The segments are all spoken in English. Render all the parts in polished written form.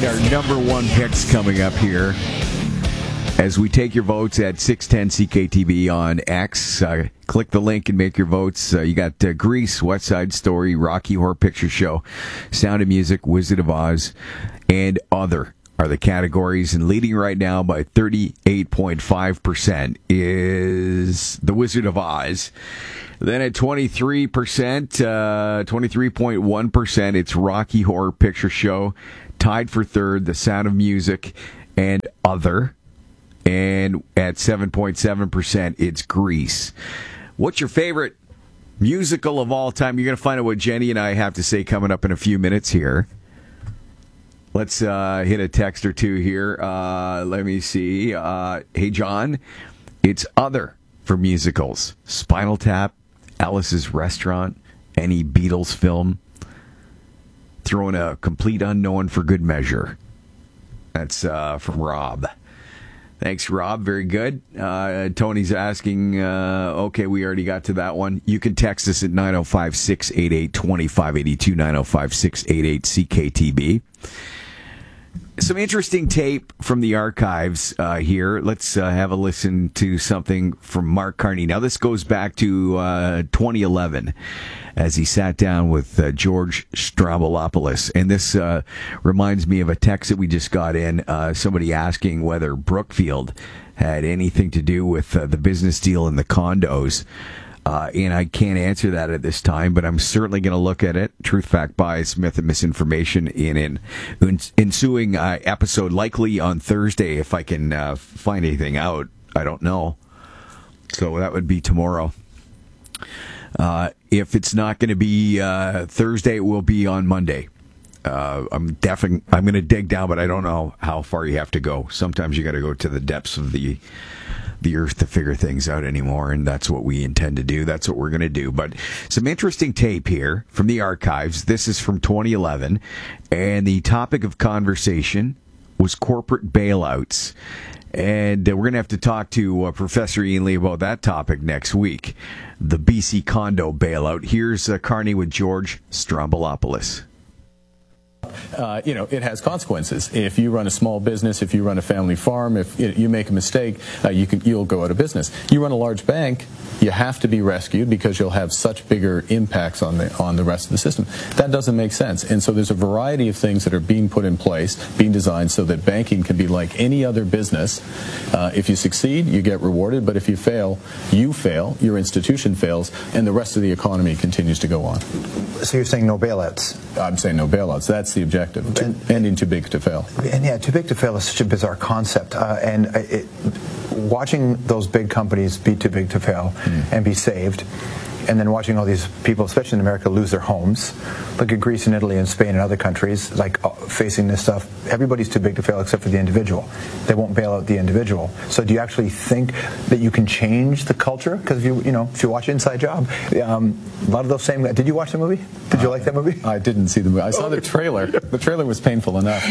right, our number one picks coming up here as we take your votes at 610 CKTV on X. Click the link and make your votes. You got Grease, West Side Story, Rocky Horror Picture Show, Sound of Music, Wizard of Oz, and Other are the categories. And leading right now by 38.5% is The Wizard of Oz. Then at 23%, 23.1%, it's Rocky Horror Picture Show. Tied for third, The Sound of Music and Other. And at 7.7%, it's Grease. What's your favorite musical of all time? You're going to find out what Jenny and I have to say coming up in a few minutes here. Let's hit a text or two here. Let me see. Hey, John, it's Other for musicals. Spinal Tap, Alice's Restaurant, any Beatles film. Throw in a Complete Unknown for good measure. That's from Rob. Thanks, Rob. Very good. Tony's asking, okay, we already got to that one. You can text us at 905-688-2582, 905-688-CKTB. Some interesting tape from the archives here. Let's have a listen to something from Mark Carney. Now, this goes back to 2011 as he sat down with George Stroumboulopoulos. And this reminds me of a text that we just got in, somebody asking whether Brookfield had anything to do with the business deal in the condos. And I can't answer that at this time, but I'm certainly going to look at it. Truth, fact, bias, myth, and misinformation in an ensuing episode, likely on Thursday, if I can find anything out. I don't know. So that would be tomorrow. If it's not going to be Thursday, it will be on Monday. I'm going to dig down, but I don't know how far you have to go. Sometimes you got to go to the depths of the earth to figure things out anymore, and that's what we intend to do. That's what we're going to do. But some interesting tape here from the archives. This is from 2011, and the topic of conversation was corporate bailouts. And we're going to have to talk to Professor Ian Lee about that topic next week, the BC condo bailout. Here's Carney with George Stroumboulopoulos. It has consequences. If you run a small business, if you run a family farm, if you make a mistake, you'll go out of business. You run a large bank, you have to be rescued because you'll have such bigger impacts on the rest of the system. That doesn't make sense. And so there's a variety of things that are being put in place, being designed so that banking can be like any other business. If you succeed, you get rewarded, but if you fail, your institution fails, and the rest of the economy continues to go on. So you're saying no bailouts? I'm saying no bailouts. That's the objective. Ending too big to fail. And yeah, too big to fail is such a bizarre concept. Watching those big companies be too big to fail and be saved, and then watching all these people, especially in America, lose their homes. Look at Greece and Italy and Spain and other countries, facing this stuff. Everybody's too big to fail except for the individual. They won't bail out the individual. So do you actually think that you can change the culture? Because if you watch Inside Job, a lot of those same guys. Did you watch the movie? Did you like that movie? I didn't see the movie. I saw the trailer. The trailer was painful enough.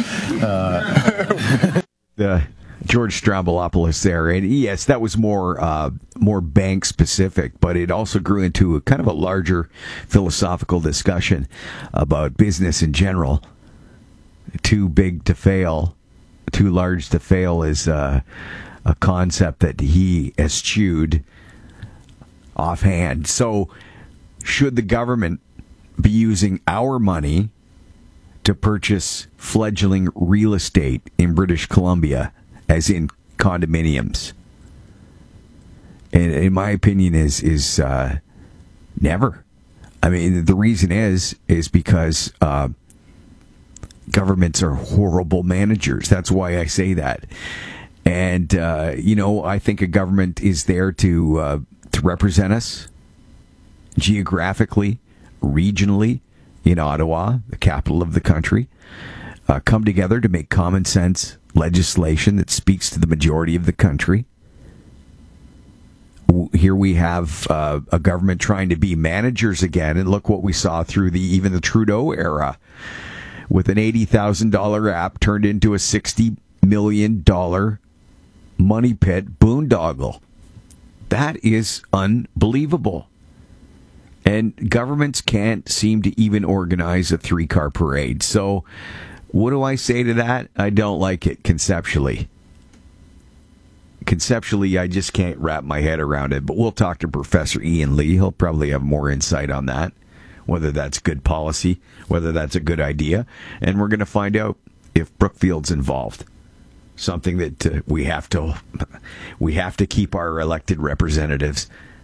George Stroumboulopoulos there, and yes, that was more bank specific, but it also grew into a kind of a larger philosophical discussion about business in general. Too big to fail, too large to fail is a concept that he eschewed offhand. So, should the government be using our money to purchase fledgling real estate in British Columbia, as in condominiums? And in my opinion is never. I mean, the reason is because governments are horrible managers. That's why I say that. And I think a government is there to represent us geographically, regionally, in Ottawa, the capital of the country, come together to make common sense legislation that speaks to the majority of the country. Here we have a government trying to be managers again, and look what we saw through even the Trudeau era, with an $80,000 app turned into a $60 million money pit boondoggle. That is unbelievable. And governments can't seem to even organize a 3-car parade. So What do I say to that? I don't like it conceptually. Conceptually, I just can't wrap my head around it. But we'll talk to Professor Ian Lee. He'll probably have more insight on that, whether that's good policy, whether that's a good idea. And we're going to find out if Brookfield's involved. Something that we have to keep our elected representatives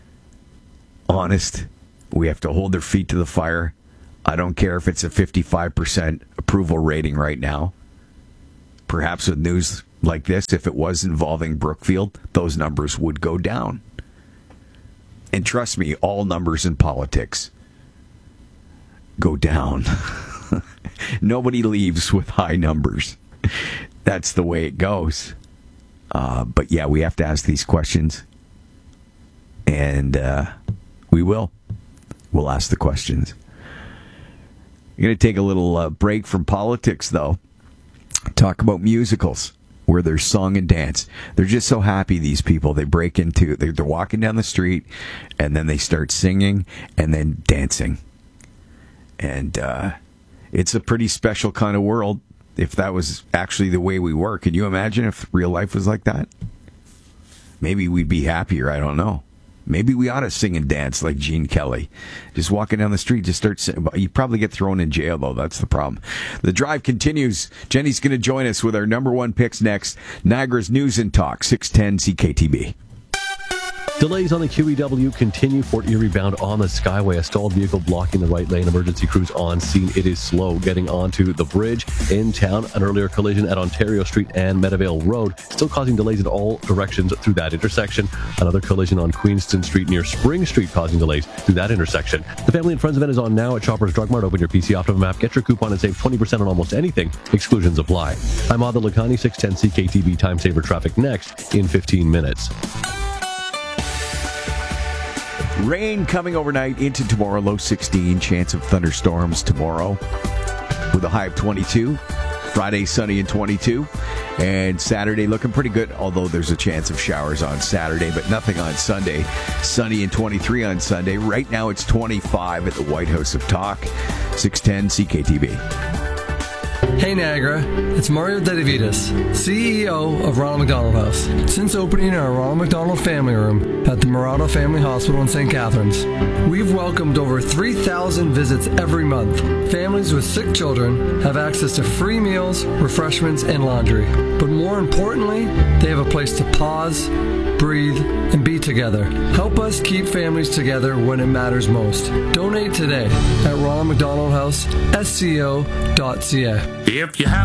honest. We have to hold their feet to the fire. I don't care if it's a 55% approval rating right now. Perhaps with news like this, if it was involving Brookfield, those numbers would go down. And trust me, all numbers in politics go down. Nobody leaves with high numbers. That's the way it goes. But yeah, we have to ask these questions. And we will. We'll ask the questions. I'm going to take a little break from politics, though. Talk about musicals where there's song and dance. They're just so happy, these people. They break into, they're walking down the street, and then they start singing and then dancing. And it's a pretty special kind of world. If that was actually the way we were, can you imagine if real life was like that? Maybe we'd be happier. I don't know. Maybe we ought to sing and dance like Gene Kelly. Just walking down the street, just start singing. You probably get thrown in jail, though. That's the problem. The drive continues. Jenny's going to join us with our number one picks next. Niagara's News and Talk, 610 CKTB. Delays on the QEW continue. Fort Erie bound on the Skyway. A stalled vehicle blocking the right lane. Emergency crews on scene. It is slow getting onto the bridge in town. An earlier collision at Ontario Street and Meadowvale Road still causing delays in all directions through that intersection. Another collision on Queenston Street near Spring Street causing delays through that intersection. The Family and Friends event is on now at Shoppers Drug Mart. Open your PC Optimum app. Get your coupon and save 20% on almost anything. Exclusions apply. I'm Adil Lakhani, 610 CKTB. Time saver traffic next in 15 minutes. Rain coming overnight into tomorrow, low 16. Chance of thunderstorms tomorrow with a high of 22. Friday, sunny and 22. And Saturday looking pretty good, although there's a chance of showers on Saturday, but nothing on Sunday. Sunny and 23 on Sunday. Right now it's 25 at the White House of Talk. 610 CKTB. Hey Niagara, it's Mario Dedivitas, CEO of Ronald McDonald House. Since opening our Ronald McDonald Family Room at the Murata Family Hospital in St. Catharines, we've welcomed over 3,000 visits every month. Families with sick children have access to free meals, refreshments, and laundry. But more importantly, they have a place to pause, breathe, and be together. Help us keep families together when it matters most. Donate today at Ronald McDonald House, SCO.ca. If you have